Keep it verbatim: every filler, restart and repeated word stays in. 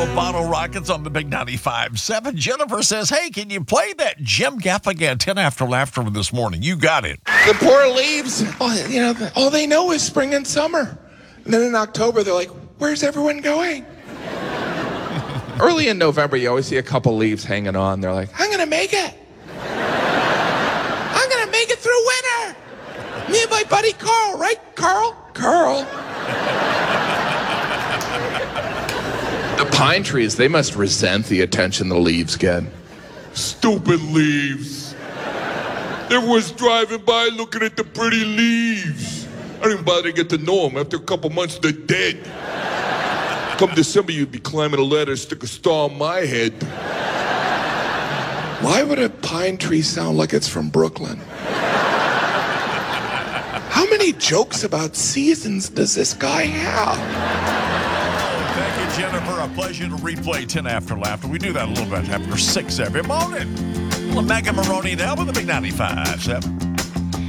Metro Bottle Rockets on the Big ninety-five seven. Jennifer says, hey, can you play that Jim Gaffigan ten After Laughter this morning? You got it. The poor leaves, all, you know, all they know is spring and summer. And then in October, they're like, where's everyone going? Early in November, you always see a couple leaves hanging on. They're like, I'm going to make it. I'm going to make it through winter. Me and my buddy Carl, right, Carl? Carl. The pine trees, they must resent the attention the leaves get. Stupid leaves. Everyone's driving by looking at the pretty leaves. I didn't bother to get to know them. After a couple months, they're dead. Come December, you'd be climbing a ladder, stick a star on my head. Why would a pine tree sound like it's from Brooklyn? How many jokes about seasons does this guy have? Thank you, Jennifer. A pleasure to replay ten After Laughter. We do that a little bit after six every morning. Well, Mac and Maroney now with the Big ninety-five seven.